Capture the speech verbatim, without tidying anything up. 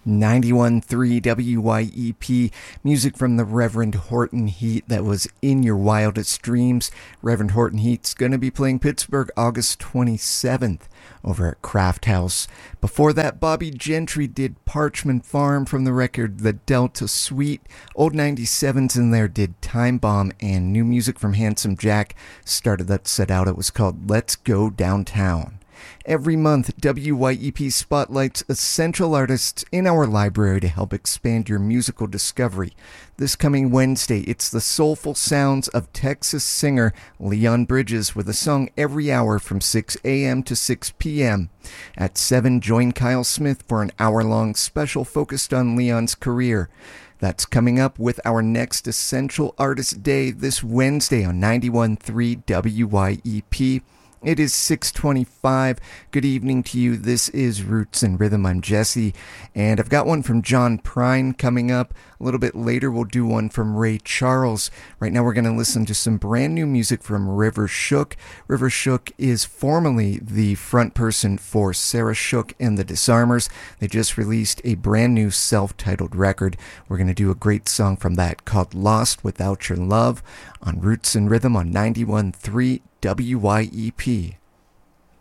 ninety-one point three W Y E P, music from the Reverend Horton Heat that was in your wildest dreams. Reverend Horton Heat's going to be playing Pittsburgh August twenty-seventh over at Craft House. Before that, Bobby Gentry did Parchment Farm from the record The Delta Suite. Old ninety-sevens in there did Time Bomb, and new music from Handsome Jack started that set out. It was called Let's Go Downtown. Every month, W Y E P spotlights essential artists in our library to help expand your musical discovery. This coming Wednesday, it's the soulful sounds of Texas singer Leon Bridges with a song every hour from six a.m. to six p.m. At seven, join Kyle Smith for an hour-long special focused on Leon's career. That's coming up with our next Essential Artist Day this Wednesday on ninety-one point three W Y E P. It is six twenty-five. Good evening to you. This is Roots and Rhythm. I'm Jesse, and I've got one from John Prine coming up. A little bit later, we'll do one from Ray Charles. Right now, we're going to listen to some brand new music from River Shook. River Shook is formerly the front person for Sarah Shook and the Disarmers. They just released a brand new self-titled record. We're going to do a great song from that called Lost Without Your Love on Roots and Rhythm on ninety-one point three W Y E P.